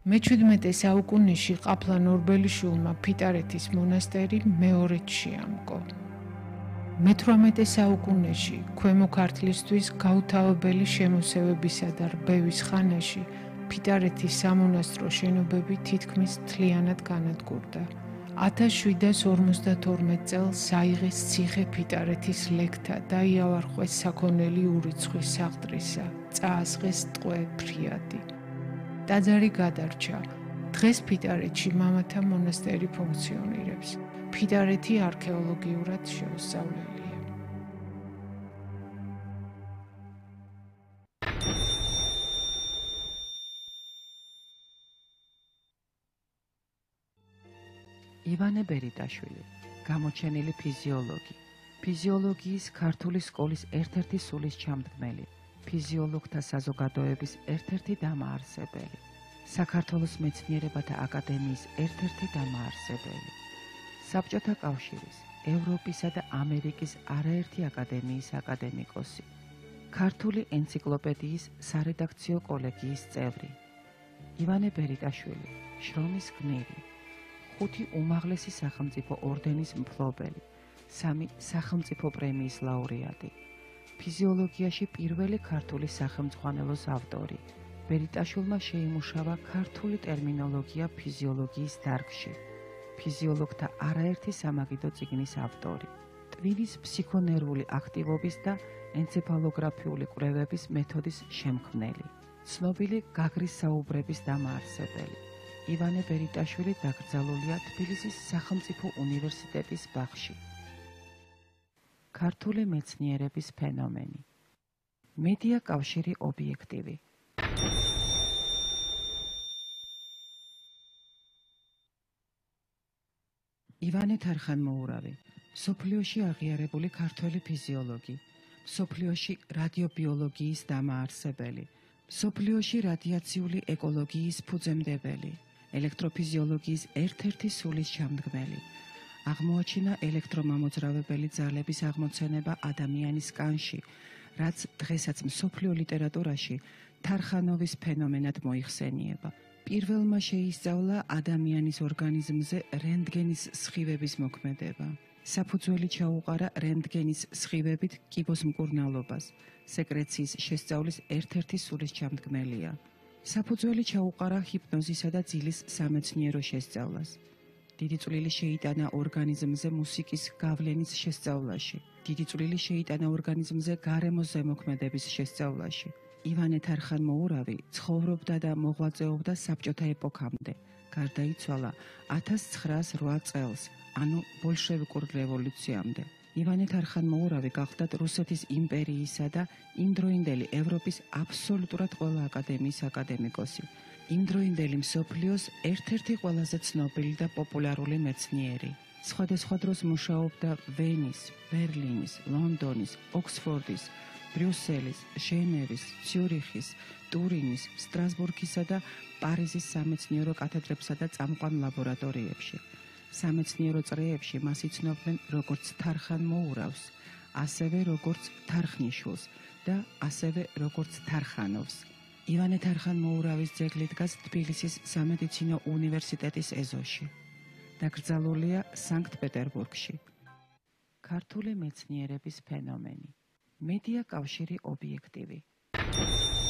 მე-17 საუკუნეში ყაფლან ორბელიშვილმა ფიტარეთის მონასტერი მეორედ შეამკო. მე-18 საუკუნეში ქვემო ქართლისთვის გაუთავებელი შემოსევებისა და რბევის ხანაში ფიტარეთის სამონასტრო შენობები თითქმის მთლიანად განადგურდა. 1752 წელს საიღეს ციხე ფიტარეთის ლეკთა და იავარყვეს საქონელი ურიცხვი საღდრისა, წაასხეს ტყვე ფრიადი. ტაძარი გადარჩა. დღეს ფიტარეთში მამათა მონასტერი ფუნქციონირებს. ფიტარეთი არქეოლოგიურად შეუსწავლელია. ივანე ბერიტაშვილი, გამოჩენილი ფიზიოლოგი, ფიზიოლოგიის ქართული სკოლის ერთ-ერთი სულის ჩამდგმელი, ფიზიოლოგთა საზოგადოების ერთ-ერთი დამაარსებელი, საქართველოს მეცნიერებათა აკადემიის ერთ-ერთი დამაარსებელი, საბჭოთა კავშირის, ევროპისა და ამერიკის არაერთი აკადემიის აკადემიკოსი, ქართული ენციკლოპედიის სარედაქციო კოლეგიის წევრი, ივანე ბერიტაშვილი, შრომის გმირი, 5 უმაღლესი სახელმწიფო ორდენის მფლობელი, 3 სახელმწიფო პრემიის ლაურეატი, ფიზიოლოგიაში პირველი ქართული სახელმძღვანელოს ავტორი. ბერიტაშვილმა შეიმუშავა ქართული ტერმინოლოგია ფიზიოლოგიის დარგში. ფიზიოლოგთა არაერთი სამაგიდო წიგნის ავტორი. ტვინის ფსიქონერვული აქტივობის და ენცეფალოგრაფიული კვლევების მეთოდის შემქმნელი. ცნობილი გაგრის საუბრების დამაარსებელი. ივანე ბერიტაშვილი დაკრძალულია თბილისის სახელმწიფო უნივერსიტეტის ბაღში. ქართული მეცნიერების ფენომენი. მედია კავშირი ობიექტივი. ივანე თარხანმოურავი, მსოფლიოში აღიარებული ქართველი ფიზიოლოგი, მსოფლიოში რადიობიოლოგიის დამაარსებელი, მსოფლიოში რადიაციული ეკოლოგიის ფუძემდებელი, ელექტროფიზიოლოგიის ერთ-ერთი სულის ჩამდგმელი. აღმოაჩინა ელექტრომამოძრავებელი ძალების აღმოცენება ადამიანის კანში, რაც დღესაც მსოფლიო ლიტერატურაში თარხანოვის ფენომენად მოიხსენიება. პირველმა შეისწავლა ადამიანის ორგანიზმზე რენტგენის სხივების მოქმედება. საფუძველი ჩაუყარა რენტგენის სხივებით კიბოს მკურნალობას, სეკრეციის შესწავლის ერთ-ერთი სულის ჩამდგმელია. საფუძველი ჩაუყარა ჰიპნოზისა და ძილის სამეცნიერო შესწავლას. დიდი წვლილი შეიტანა ორგანიზმზე მუსიკის გავლენის შესწავლაში. დიდი წვლილი შეიტანა ორგანიზმზე გარემოს ზემოქმედების შესწავლაში. ივანე თარხანმოურავი ცხოვრობდა და მოღვაწეობდა საბჭოთა ეპოქამდე. გარდაიცვალა 1908 წელს, ანუ ბოლშევიკურ რევოლუციამდე. ივანე თარხანმოურავი გახლდათ რუსეთის იმპერიისა და იმდროინდელი ევროპის აბსოლუტურად ყველა აკადემიის აკადემიკოსი. იმდროინდელი მსოფლიოს ერთ-ერთი ყველაზე ცნობილი და პოპულარული მეცნიერი. სხვადასხვა დროს მუშაობდა ვენის, ბერლინის, ლონდონის, ოქსფორდის, ბრიუსელის, ჟენევის, ციურიხის, ტურინის, სტრასბურგისა და პარიზის სამეცნიერო კათედრებსა და წამყვან ლაბორატორიებში. სამეცნიერო წრეებში მას იცნობდნენ როგორც თარხანმოურავს, ასევე როგორც თარხნიშვილს და ასევე როგორც თარხანოვს. ივანე თარხანმოურავის ძეგლი დგას თბილისის სამედიცინო უნივერსიტეტის ეზოში. დაკრძალულია სანქტ-პეტერბურგში. ქართული მეცნიერების ფენომენი. მედია კავშირი ობიექტივი.